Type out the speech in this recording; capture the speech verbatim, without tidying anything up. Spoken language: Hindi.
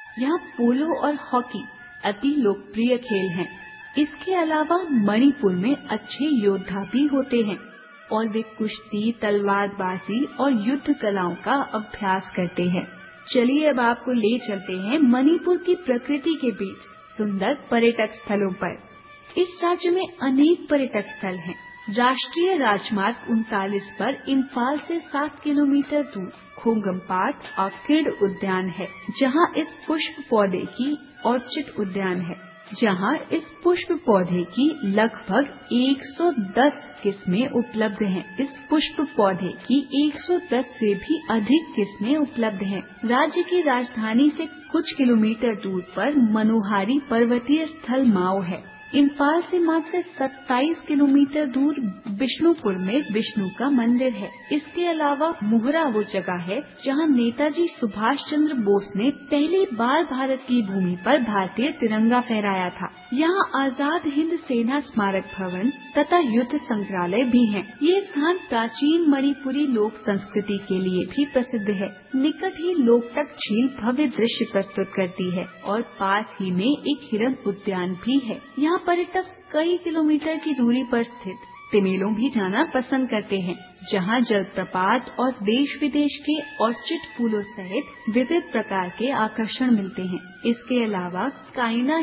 यहाँ पोलो और हॉकी अति लोकप्रिय खेल हैं। इसके अलावा मणिपुर में अच्छे योद्धा भी होते हैं और वे कुश्ती, तलवारबाजी और युद्ध कलाओं का अभ्यास करते हैं। चलिए अब आपको ले चलते हैं मणिपुर की प्रकृति के बीच सुंदर पर्यटक स्थलों पर। इस राज्य में अनेक पर्यटक स्थल हैं। राष्ट्रीय राजमार्ग उनतालीस पर इम्फाल से सात किलोमीटर दूर खोंगम पार्क ऑर्किड उद्यान है, जहां इस पुष्प पौधे की ऑर्चिड उद्यान है, जहां इस पुष्प पौधे की लगभग एक सौ दस किस्में उपलब्ध हैं। इस पुष्प पौधे की एक सौ दस से भी अधिक किस्में उपलब्ध हैं। राज्य की राजधानी से कुछ किलोमीटर दूर पर मनोहारी पर्वतीय स्थल माओ है। इम्फाल से मात्र सत्ताईस किलोमीटर दूर बिष्णुपुर में विष्णु का मंदिर है। इसके अलावा मुहरा वो जगह है जहां नेताजी सुभाष चंद्र बोस ने पहली बार भारत की भूमि पर भारतीय तिरंगा फहराया था। यहाँ आजाद हिंद सेना स्मारक भवन तथा युद्ध संग्रहालय भी है। ये स्थान प्राचीन मणिपुरी लोक संस्कृति के लिए भी प्रसिद्ध है। निकट ही लोकटक झील भव्य दृश्य प्रस्तुत करती है और पास ही में एक हिरण उद्यान भी है। यहाँ पर्यटक कई किलोमीटर की दूरी पर स्थित तिमेलों भी जाना पसंद करते हैं, जहाँ जलप्रपात और देश विदेश के ऑर्चिड फूलों सहित विविध प्रकार के आकर्षण मिलते हैं। इसके अलावा काइना